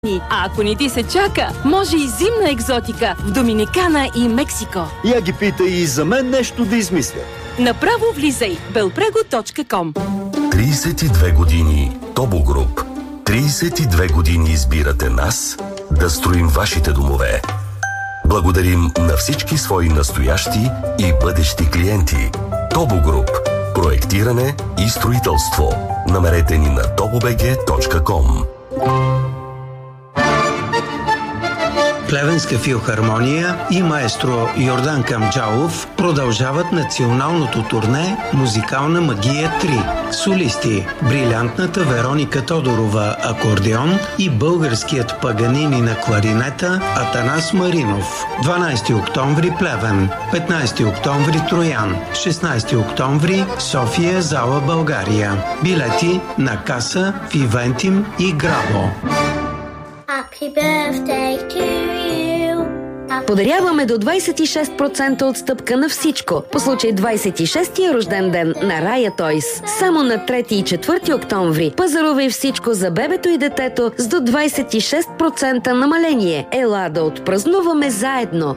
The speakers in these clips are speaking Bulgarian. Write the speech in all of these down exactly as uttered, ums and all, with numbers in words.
А ако не ти се чака, може и зимна екзотика в Доминикана и Мексико. Я ги питай и за мен нещо да измисля. Направо влизай белпрего точка ком. тридесет и две години Тобо Груп. тридесет и две години избирате нас да строим вашите домове. Благодарим на всички свои настоящи и бъдещи клиенти. Тобо Груп. Проектиране и строителство. Намерете ни на тобо би джи точка ком. Плевенска филхармония и маестро Йордан Камджалов продължават националното турне «Музикална магия три». Солисти – брилянтната Вероника Тодорова акордеон и българският Паганини на кларинета Атанас Маринов. дванадесети октомври Плевен, петнадесети октомври Троян, шестнадесети октомври София, зала България. Билети на каса в Ивентим и Грабо. Happy birthday to you. Подаряваме до двадесет и шест процента отстъпка на всичко по случай двадесет и шестия рожден ден на Рая Тойс. Само на трети и четвърти октомври пазарувай всичко за бебето и детето с до двадесет и шест процента намаление. Ела да отпразнуваме заедно.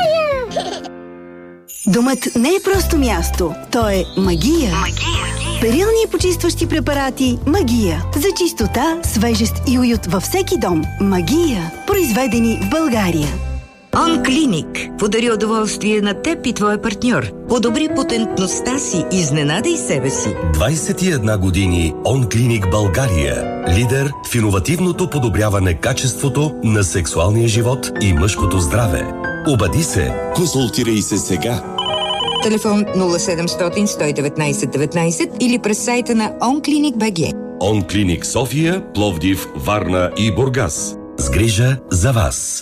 Домът не е просто място, то е магия. Магия. Перилни и почистващи препарати Магия. За чистота, свежест и уют във всеки дом. Магия. Произведени в България. OnClinic подари удоволствие на теб и твоя партньор. Подобри потентността си, изненадай себе си. двадесет и една години OnClinic България. Лидер в иновативното подобряване качеството на сексуалния живот и мъжкото здраве. Обади се. Консултирай се сега. Телефон нула седемстотин сто и деветнадесет деветнадесет или през сайта на OnClinic точка би джи. OnClinic София, Пловдив, Варна и Бургас. С грижа за вас.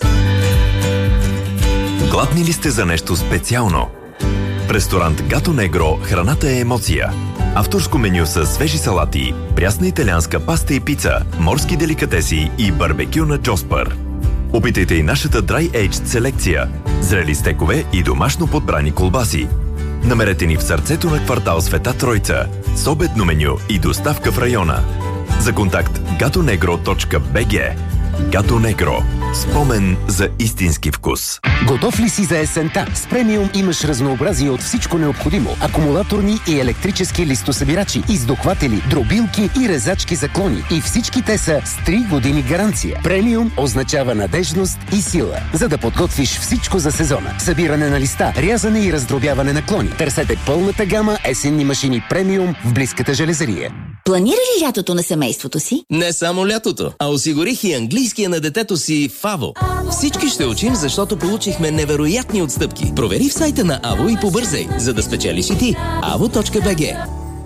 Гладни ли сте за нещо специално? В ресторант Гато Негро храната е емоция. Авторско меню с свежи салати, прясна италианска паста и пица, морски деликатеси и барбекю на Джоспър. Опитайте и нашата Dry Aged селекция, зрели стекове и домашно подбрани колбаси. Намерете ни в сърцето на квартал Света Тройца с обедно меню и доставка в района. За контакт гато негро точка би джи. Гато Негро. Спомен за истински вкус. Готов ли си за есента? С премиум имаш разнообразие от всичко необходимо. Акумулаторни и електрически листосъбирачи, издухватели, дробилки и резачки за клони. И всички те са с три години гаранция. Премиум означава надежност и сила, за да подготвиш всичко за сезона. Събиране на листа, рязане и раздробяване на клони. Търсете пълната гама есенни машини премиум в близката железария. Планира ли лятото на семейството си? Не само лятото, а осигурих и английския на детето си в АВО. Всички ще учим, защото получихме невероятни отстъпки. Провери в сайта на АВО и побързай, за да спечелиш и ти. АВО точка би джи.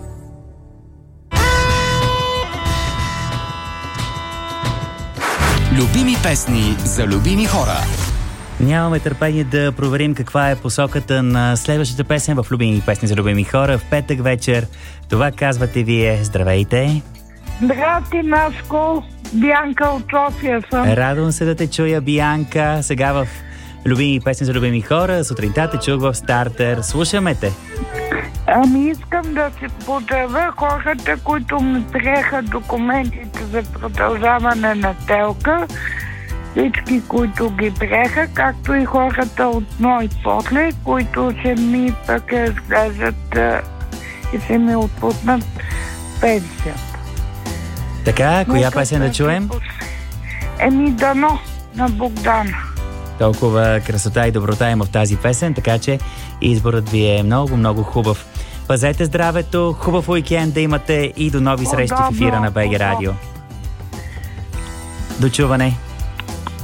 Любими песни за любими хора. Нямаме търпение да проверим каква е посоката на следващата песен в любими песни за любими хора в петък вечер. Това казвате вие. Здравейте! Здрасти, Наско! Бианка от София съм. Радвам се да те чуя, Бианка. Сега в любими песни за любими хора. Сутринта те чух в стартер. Слушаме те. Ами искам да си поздравя хората, които ми приеха документите за продължаване на телка. Всички, които ги приеха, както и хората от мой после, които ще ми пък разглеждат и ще ми отпуснат пенсия. Така, коя Но, песен да чуем? Еми Дано на Богдана. Толкова красота и доброта има в тази песен, така че изборът ви е много, много хубав. Пазете здравето, хубав уикенд да имате и до нови срещи в ефира на БГ Радио. До чуване!